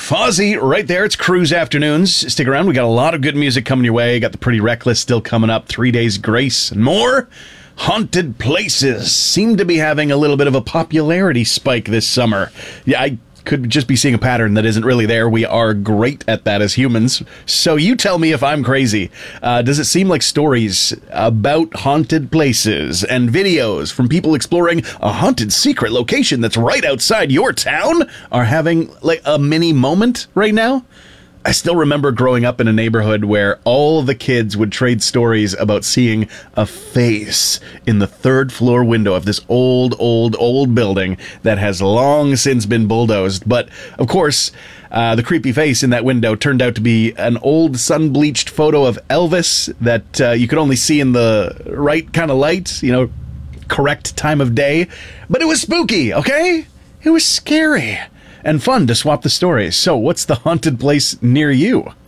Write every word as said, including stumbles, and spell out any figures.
Fozzy, right there. It's Cruise Afternoons. Stick around. We got a lot of good music coming your way. Got the Pretty Reckless still coming up. Three Days Grace and more. Haunted places seem to be having a little bit of a popularity spike this summer. Yeah, I could just be seeing a pattern that isn't really there. We are great at that as humans. So you tell me if I'm crazy. Uh, does it seem like stories about haunted places and videos from people exploring a haunted secret location that's right outside your town are having like a mini moment right now? I still remember growing up in a neighborhood where all the kids would trade stories about seeing a face in the third floor window of this old, old, old building that has long since been bulldozed. But, of course, uh, the creepy face in that window turned out to be an old sun-bleached photo of Elvis that uh, you could only see in the right kind of light, you know, correct time of day. But it was spooky, okay? It was scary. And fun to swap the stories. So, what's the haunted place near you?